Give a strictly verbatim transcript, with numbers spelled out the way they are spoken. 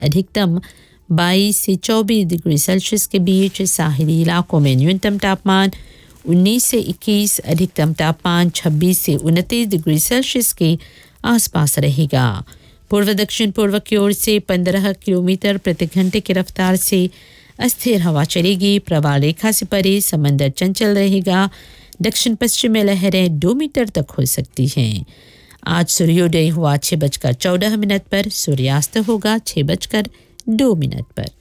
अधिकतम बाईस से चौबीस डिग्री सेल्सियस के बीच, साहिली इलाकों में न्यूनतम तापमान उन्नीस से इक्कीस, अधिकतम तापमान छब्बीस से उनतीस डिग्री सेल्सियस के आसपास रहेगा। पूर्व दक्षिण पूर्व की ओर से पंद्रह किलोमीटर प्रति घंटे की रफ्तार से अस्थिर हवा चलेगी। प्रवाह रेखा से परे समंदर चंचल रहेगा। दक्षिण पश्चिम में लहरें दो मीटर तक हो सकती हैं। आज सूर्योदय हुआ छः बजकर चौदह मिनट पर, सूर्यास्त होगा छः बजकर दो मिनट पर।